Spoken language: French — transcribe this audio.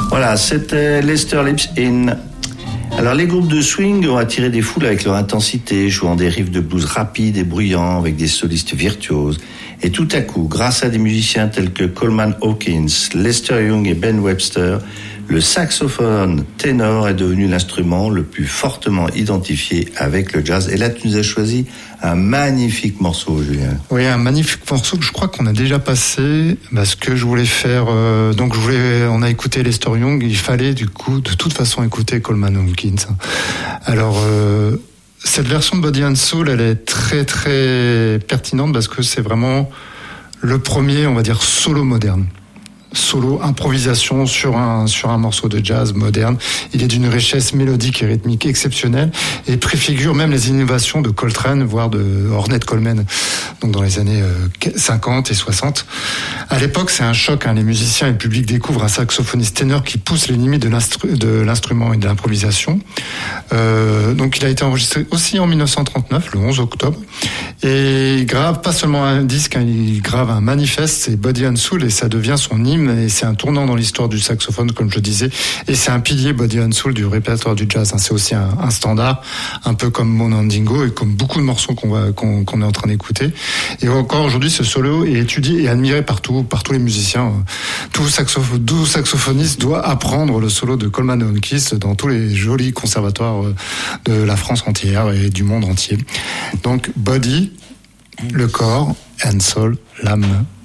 Voilà, c'était Lester Lips In. Alors les groupes de swing ont attiré des foules avec leur intensité, jouant des riffs de blues rapides et bruyants avec des solistes virtuoses. Et tout à coup, grâce à des musiciens tels que Coleman Hawkins, Lester Young et Ben Webster, le saxophone ténor est devenu l'instrument le plus fortement identifié avec le jazz. Et là, tu nous as choisi un magnifique morceau, Julien. Oui, un magnifique morceau que je crois qu'on a déjà passé, parce que je voulais faire... on a écouté Lester Young, il fallait du coup de toute façon écouter Coleman Hawkins. Alors... cette version de Body and Soul, elle est très très pertinente parce que c'est vraiment le premier, on va dire, solo moderne. Solo, improvisation sur un morceau de jazz moderne. Il est d'une richesse mélodique et rythmique exceptionnelle et préfigure même les innovations de Coltrane, voire de Ornette Coleman, donc dans les années 50 et 60. À l'époque, c'est un choc, les musiciens et le public découvrent un saxophoniste ténor qui pousse les limites de l'instrument et de l'improvisation. Donc il a été enregistré aussi en 1939, le 11 octobre, et il grave pas seulement un disque, il grave un manifeste, c'est Body and Soul, et ça devient son hymne, et c'est un tournant dans l'histoire du saxophone, comme je disais, et c'est un pilier Body and Soul du répertoire du jazz. C'est aussi un standard, un peu comme Mon Andingo et comme beaucoup de morceaux qu'on est en train d'écouter. Et encore aujourd'hui, ce solo est étudié et admiré par tous les musiciens. Tout saxophoniste doit apprendre le solo de Coleman Hawkins dans tous les jolis conservatoires de la France entière et du monde entier. Donc Body, le corps, and Soul, l'âme.